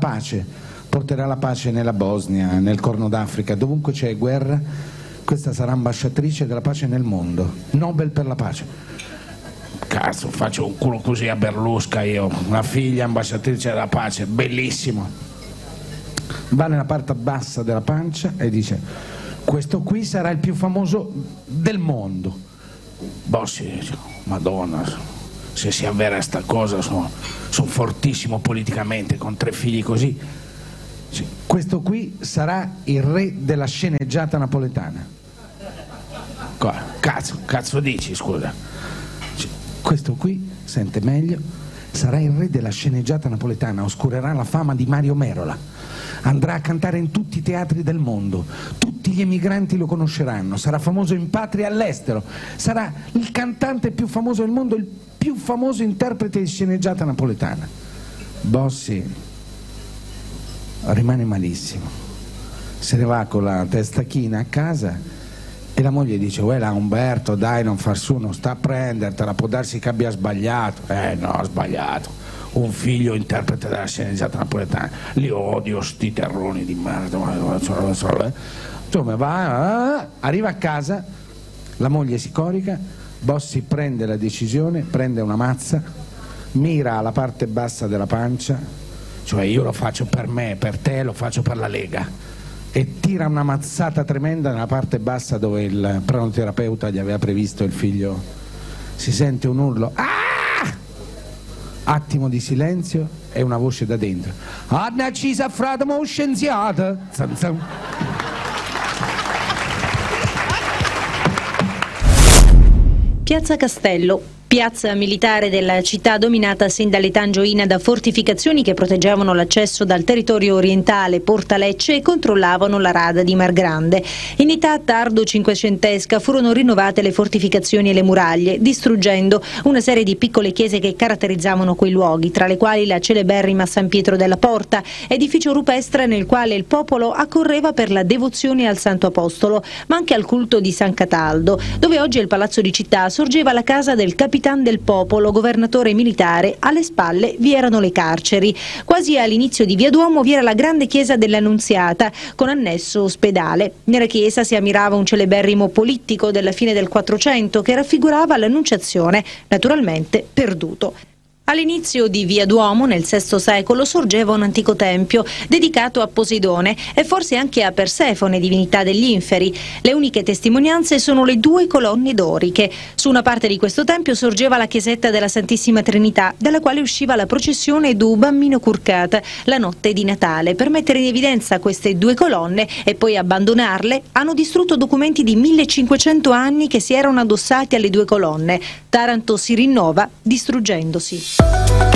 pace, porterà la pace nella Bosnia, nel Corno d'Africa, dovunque c'è guerra, questa sarà ambasciatrice della pace nel mondo, Nobel per la pace. Cazzo, faccio un culo così a Berlusca io, una figlia ambasciatrice della pace, bellissimo. Va nella parte bassa della pancia e dice: questo qui sarà il più famoso del mondo. Bossi, Madonna, se si avvera sta cosa sono fortissimo politicamente, con 3 figli così. Questo qui sarà il re della sceneggiata napoletana. Cazzo dici, scusa? Questo qui, sente meglio, sarà il re della sceneggiata napoletana, oscurerà la fama di Mario Merola, andrà a cantare in tutti i teatri del mondo, tutti gli emigranti lo conosceranno, sarà famoso in patria e all'estero, sarà il cantante più famoso del mondo, il più famoso interprete di sceneggiata napoletana. Bossi rimane malissimo, se ne va con la testa china a casa e la moglie dice: là Umberto, dai, non far su, non sta a prendertela, può darsi che abbia sbagliato. No, ha sbagliato, un figlio interprete della sceneggiata napoletana, li odio sti terroni di merda. Insomma, arriva a casa, la moglie si corica, Bossi prende la decisione, prende una mazza, mira alla parte bassa della pancia, cioè io lo faccio per me, per te, lo faccio per la Lega, e tira una mazzata tremenda nella parte bassa dove il pranoterapeuta gli aveva previsto il figlio. Si sente un urlo, attimo di silenzio e una voce da dentro: hanno ucciso frate mo scienziato. Piazza Castello, piazza militare della città dominata sin dall'età angioina da fortificazioni che proteggevano l'accesso dal territorio orientale Porta Lecce e controllavano la rada di Mar Grande. In età tardo cinquecentesca furono rinnovate le fortificazioni e le muraglie, distruggendo una serie di piccole chiese che caratterizzavano quei luoghi, tra le quali la celeberrima San Pietro della Porta, edificio rupestre nel quale il popolo accorreva per la devozione al Santo Apostolo, ma anche al culto di San Cataldo, dove oggi è il Palazzo di Città sorgeva la casa del Capitan del Popolo, governatore militare. Alle spalle vi erano le carceri. Quasi all'inizio di Via Duomo vi era la grande chiesa dell'Annunziata, con annesso ospedale. Nella chiesa si ammirava un celeberrimo polittico della fine del 400 che raffigurava l'Annunciazione, naturalmente perduto. All'inizio di Via Duomo, nel VI secolo, sorgeva un antico tempio dedicato a Poseidone e forse anche a Persefone, divinità degli inferi. Le uniche testimonianze sono le 2 colonne doriche. Su una parte di questo tempio sorgeva la chiesetta della Santissima Trinità, dalla quale usciva la processione du Bambino Curcat la notte di Natale. Per mettere in evidenza queste 2 colonne e poi abbandonarle, hanno distrutto documenti di 1500 anni che si erano addossati alle 2 colonne. Taranto si rinnova distruggendosi.